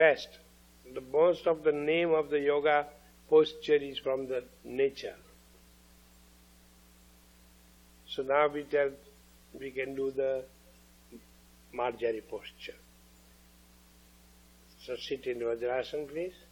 best. The most of the name of the yoga posture is from the nature. So now we can do the Marjari posture. So sit in Vajrasana, please.